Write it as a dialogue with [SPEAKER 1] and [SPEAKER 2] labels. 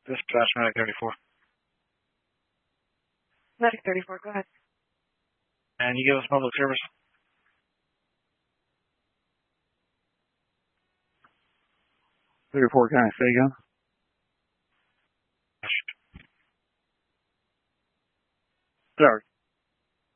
[SPEAKER 1] Dispatch Medic 34.
[SPEAKER 2] Medic 34, go ahead.
[SPEAKER 1] And you give us public service?
[SPEAKER 3] Can I say again? Sorry.